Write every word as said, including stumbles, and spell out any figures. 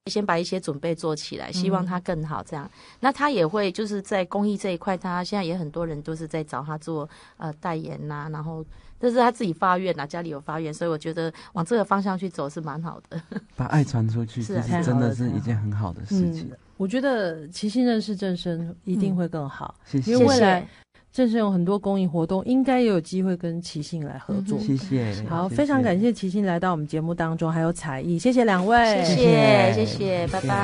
先把一些准备做起来，希望他更好这样。嗯、那他也会就是在公益这一块，他现在也很多人都是在找他做呃代言呐、啊，然后这是他自己发愿呐、啊，家里有发愿，所以我觉得往这个方向去走是蛮好的。 把爱传出去， 是啊， 其实真的是一件很好的事情。 嗯、我觉得齐心认识正声一定会更好， 嗯、 因为未来正声有很多公益活动，应该也有机会跟齐心来合作。 谢谢。 好，非常感谢齐心来到我们节目当中，还有彩艺，谢谢两位， 谢谢谢谢，拜拜。